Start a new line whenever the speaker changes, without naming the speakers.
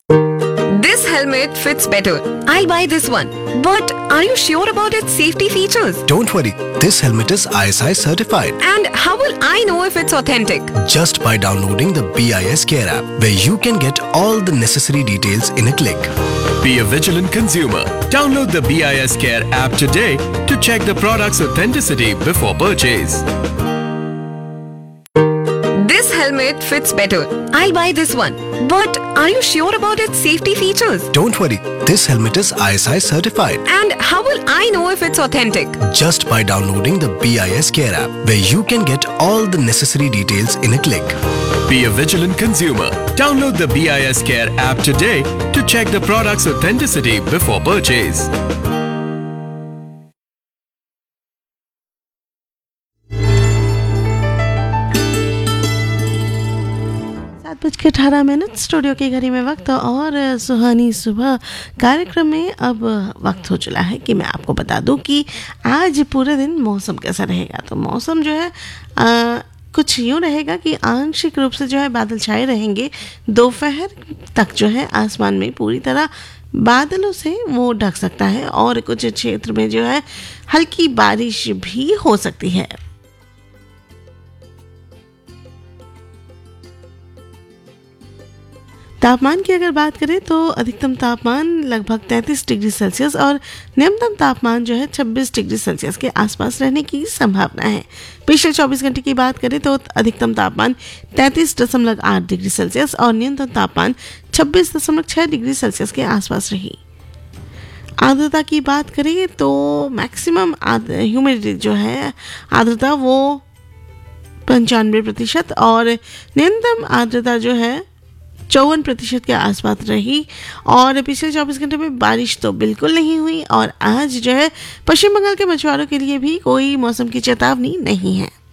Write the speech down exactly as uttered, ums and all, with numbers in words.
This helmet fits better. I'll buy this one. But are you sure about its safety features?
Don't worry, this helmet is I S I certified.
And how will I know if it's authentic?
Just by downloading the B I S Care app, where you can get all the necessary details in a click.
Be a vigilant consumer. Download the B I S Care app today to check the product's authenticity before purchase.
This helmet fits better. I'll buy this one. But are you sure about its safety features?
Don't worry, this helmet is I S I certified.
And how will I know if it's authentic?
Just by downloading the B I S Care app, where you can get all the necessary details in a click.
Be a vigilant consumer. Download the B I S Care app today to check the product's authenticity before purchase.
सात बज के अठारह minute studio की घड़ी में वक्त और सुहानी सुबह कार्यक्रम में अब वक्त हो चला है कि मैं आपको बता दूं कि आज पूरे दिन मौसम कैसा रहेगा। तो मौसम जो है आ, कुछ यूँ रहेगा कि आंशिक रूप से जो है बादल छाए रहेंगे। दोपहर तक जो है आसमान में पूरी तरह बादलों से वो ढक सकता है और कुछ क्षेत्र में जो है हल्की बारिश भी हो सकती है। तापमान की अगर बात करें तो अधिकतम तापमान लगभग तैंतीस डिग्री सेल्सियस और न्यूनतम तापमान जो है छब्बीस डिग्री सेल्सियस के आसपास रहने की संभावना है। पिछले चौबीस घंटे की बात करें तो अधिकतम तापमान तैंतीस दशमलव आठ डिग्री सेल्सियस और न्यूनतम तापमान छब्बीस दशमलव छः डिग्री सेल्सियस के आसपास रही। आर्द्रता की बात करें तो मैक्सिमम ह्यूमिडिटी जो है आर्द्रता वो पंचानवे प्रतिशत और न्यूनतम आर्द्रता जो है चौवन प्रतिशत के आसपास रही। और पिछले चौबीस घंटे में बारिश तो बिल्कुल नहीं हुई और आज जो है पश्चिम बंगाल के मछुआरों के लिए भी कोई मौसम की चेतावनी नहीं है।